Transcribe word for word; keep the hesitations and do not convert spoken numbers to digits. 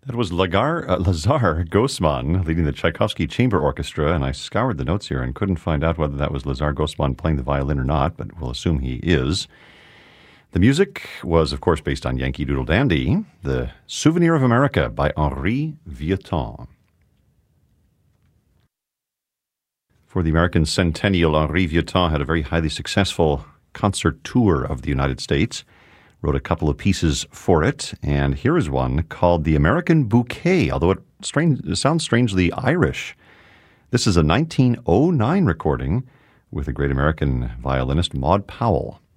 That was Lagar, uh, Lazar Gosman leading the Tchaikovsky Chamber Orchestra, and I scoured the notes here and couldn't find out whether that was Lazar Gosman playing the violin or not, but we'll assume he is. The music was, of course, based on Yankee Doodle Dandy, The Souvenir of America by Henri Vieuxtemps. For the American Centennial, Henri Vieuxtemps had a very highly successful concert tour of the United States, wrote a couple of pieces for it, and here is one called The American Bouquet, although it, strange, it sounds strangely Irish. This is a nineteen oh nine recording with the great American violinist Maud Powell.